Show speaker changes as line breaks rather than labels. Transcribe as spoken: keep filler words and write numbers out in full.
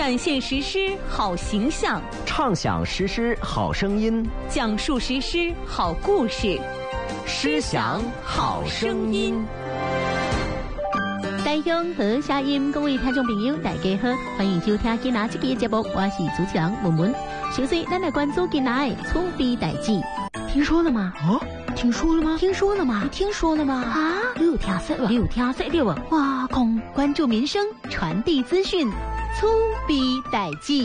展现实施好形象，
畅想实施好声音，
讲述实施好故事，
诗响好声音。
台乡和声音，各位听众朋友，大家好，欢迎收听今仔这期节目，我是主持人文文。首先，咱来关注今仔的厝边代志。听说了吗？
啊，听说了吗？
听说了吗？
你听说了吗？
啊，你有听说了？
你有听说了啊？
哇，空关注民生，传递资讯，厝边代志。